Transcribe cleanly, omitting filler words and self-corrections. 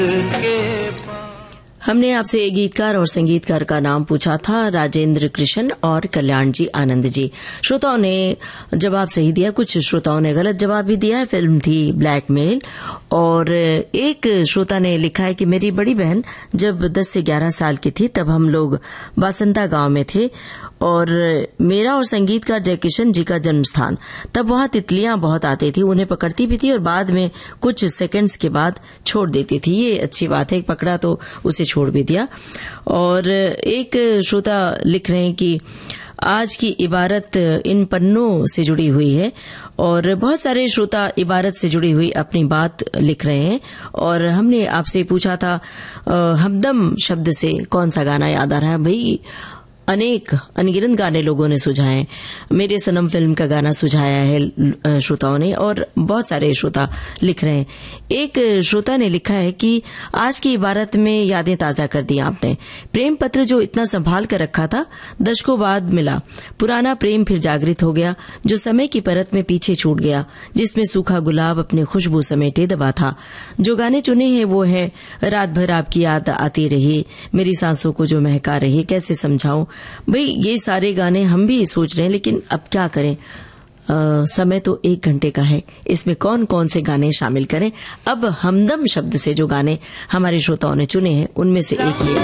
हमने आपसे गीतकार और संगीतकार का नाम पूछा था, राजेंद्र कृष्ण और कल्याण जी आनंद जी। श्रोताओं ने जवाब सही दिया, कुछ श्रोताओं ने गलत जवाब भी दिया है। फिल्म थी ब्लैकमेल। और एक श्रोता ने लिखा है कि मेरी बड़ी बहन जब 10 से 11 साल की थी तब हम लोग वासंता गांव में थे और मेरा और संगीतकार जयकिशन जी का जन्म स्थान। तब वहां तितलियां बहुत आती थी, उन्हें पकड़ती भी थी और बाद में कुछ सेकंड्स के बाद छोड़ देती थी। ये अच्छी बात है, पकड़ा तो उसे छोड़ भी दिया। और एक श्रोता लिख रहे हैं कि आज की इबारत इन पन्नों से जुड़ी हुई है। और बहुत सारे श्रोता इबारत से जुड़ी हुई अपनी बात लिख रहे हैं। और हमने आपसे पूछा था हमदम शब्द से कौन सा गाना याद आ रहा है। भाई अनेक अनगिनत गाने लोगों ने सुझाए। मेरे सनम फिल्म का गाना सुझाया है श्रोताओं ने और बहुत सारे श्रोता लिख रहे हैं। एक श्रोता ने लिखा है कि आज की इबारत में यादें ताजा कर दी आपने। प्रेम पत्र जो इतना संभाल कर रखा था, दशकों बाद मिला। पुराना प्रेम फिर जागृत हो गया, जो समय की परत में पीछे छूट गया, जिसमें सूखा गुलाब अपने खुशबू समेटे दबा था। जो गाने चुने हैं वो है रात भर आपकी याद आती रही, मेरी सांसों को जो महका रही, कैसे समझाऊं। भाई ये सारे गाने हम भी सोच रहे हैं, लेकिन अब क्या करें, समय तो 1 घंटे का है, इसमें कौन कौन से गाने शामिल करें। अब हमदम शब्द से जो गाने हमारे श्रोताओं ने चुने हैं उनमें से एक